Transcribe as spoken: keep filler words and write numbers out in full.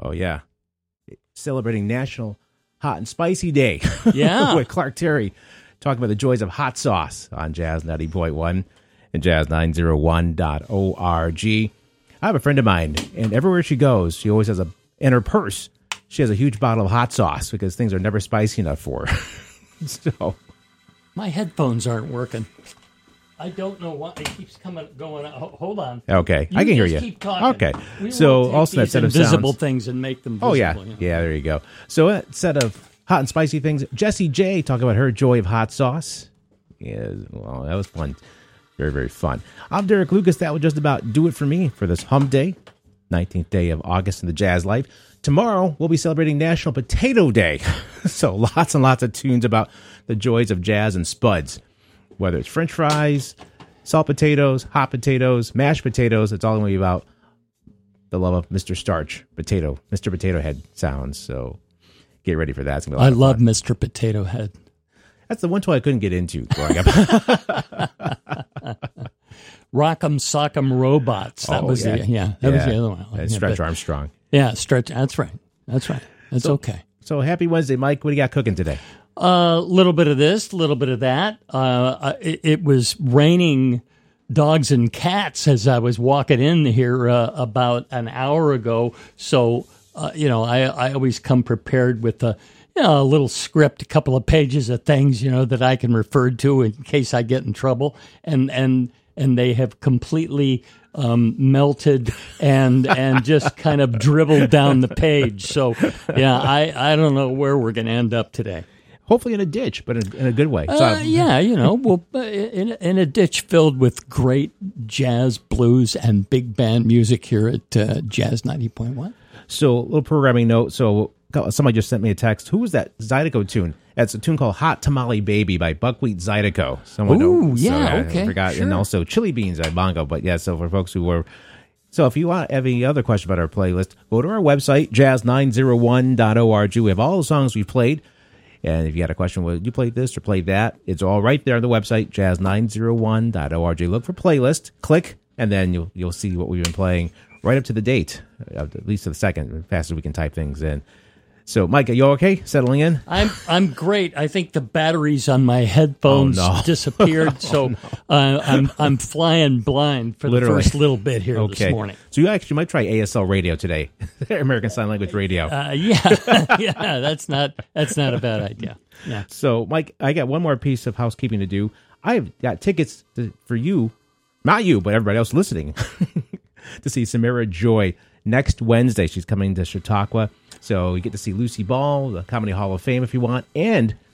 Oh, yeah. Celebrating National Hot and Spicy Day. Yeah. With Clark Terry talking about the joys of hot sauce on Jazz ninety point one and jazz nine oh one dot org. I have a friend of mine, and everywhere she goes, she always has a, in her purse, she has a huge bottle of hot sauce because things are never spicy enough for her. So, my headphones aren't working. I don't know why it keeps coming, going out. Hold on. Okay, you I can hear you. Keep talking. Okay, we so take also that these set of invisible sounds. things and make them visible. Oh yeah, you know? yeah. There you go. So a set of hot and spicy things. Jessie J talking about her joy of hot sauce. Yeah, well, that was fun. Very, very fun. I'm Derek Lucas. That would just about do it for me for this Hump Day, nineteenth day of August in the jazz life. Tomorrow, we'll be celebrating National Potato Day. So lots and lots of tunes about the joys of jazz and spuds. Whether it's French fries, salt potatoes, hot potatoes, mashed potatoes, it's all going to be about the love of Mister Starch, potato, Mister Potato Head sounds. So get ready for that. It's gonna be a lot I of love fun. Mister Potato Head. That's the one toy I couldn't get into growing up. Rock'em Sock'em Robots. That Oh, was yeah. the yeah. That was the other one. That's Yeah, Stretch but- Armstrong. Yeah, Stretch. That's right. That's right. That's So- okay. So happy Wednesday, Mike. What do you got cooking today? A uh, little bit of this, a little bit of that. Uh, it, it was raining dogs and cats as I was walking in here uh, about an hour ago. So, uh, you know, I, I always come prepared with a, you know, a little script, a couple of pages of things, you know, that I can refer to in case I get in trouble. And, and, and they have completely um, melted and and just kind of dribbled down the page. So, yeah, I, I don't know where we're going to end up today. Hopefully in a ditch, but in, in a good way. So, Uh, yeah, you know, well, uh, in, in a ditch filled with great jazz, blues, and big band music here at uh, Jazz ninety point one. so a little programming note. So somebody just sent me a text. Who was that Zydeco tune? That's a tune called Hot Tamale Baby by Buckwheat Zydeco. Someone Ooh, knows. yeah, I okay, forgot. sure. And also Chili Beans by Bongo. But yeah, so for folks who were... So if you want have any other question about our playlist, go to our website, jazz nine oh one dot org. We have all the songs we've played. And if you had a question, well, you played this or played that, it's all right there on the website, jazz nine oh one dot org. Look for playlist, click, and then you'll you'll see what we've been playing right up to the date, at least to the second, as fast as we can type things in. So, Mike, are you okay? Settling in? I'm I'm great. I think the batteries on my headphones Oh, no. disappeared, so uh, I'm I'm flying blind for Literally. the first little bit here Okay. this morning. So you actually might try A S L radio today, American Sign Language Radio. Uh, yeah, yeah, that's not that's not a bad idea. Yeah. So, Mike, I got one more piece of housekeeping to do. I've got tickets to, for you, not you, but everybody else listening, to see Samira Joy next Wednesday. She's coming to Chautauqua. So you get to see Lucy Ball, the Comedy Hall of Fame if you want, and